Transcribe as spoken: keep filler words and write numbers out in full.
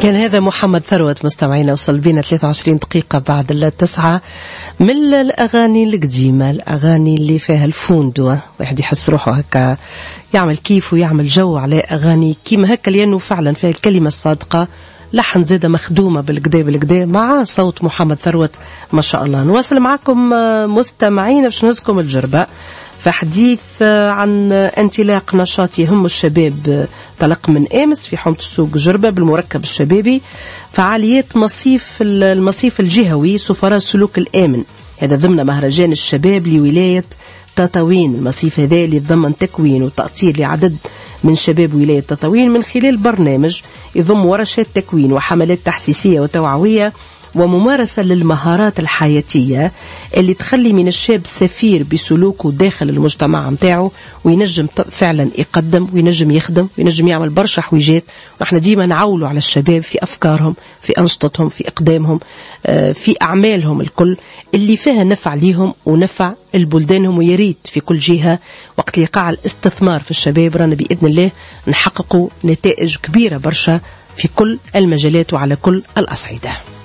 كان هذا محمد ثروت مستمعينا. وصل بينا ثلاثة وعشرين دقيقة بعد التسعة من الأغاني القديمة، الأغاني اللي فيها الفوندو، واحد يحس روحه هكا يعمل كيف ويعمل جو على أغاني كيما هكا، لأنه فعلا فيها الكلمة الصادقة، لحن زادة مخدومة بالكدا بالكدا مع صوت محمد ثروت ما شاء الله. نواصل معكم مستمعين باش نهزكم الجربة في حديث عن انطلاق نشاط يهم الشباب طلق من امس في حومة السوق جربة بالمركب الشبابي، فعاليات مصيف المصيف الجهوي سفراء السلوك الآمن، هذا ضمن مهرجان الشباب لولاية تطاوين. المصيف هذا اللي ضمن تكوين وتأطير لعدد من شباب ولاية تطاوين من خلال برنامج يضم ورشات تكوين وحملات تحسيسية وتوعوية وممارسة للمهارات الحياتية اللي تخلي من الشاب سفير بسلوكه داخل المجتمع متاعه، وينجم فعلا يقدم وينجم يخدم وينجم يعمل برشا حويجات. ونحن ديما نعولوا على الشباب في أفكارهم، في أنشطتهم، في إقدامهم، في أعمالهم الكل اللي فيها نفع ليهم ونفع البلدانهم. ويريد في كل جهة وقت يقع الاستثمار في الشباب رانا بإذن الله نحققوا نتائج كبيرة برشا في كل المجالات وعلى كل الأصعدة.